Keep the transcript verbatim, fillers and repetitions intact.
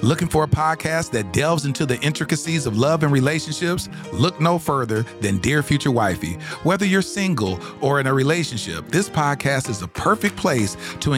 Looking for a podcast that delves into the intricacies of love and relationships? Look no further than Dear Future Wifey. Whether you're single or in a relationship, this podcast is the perfect place to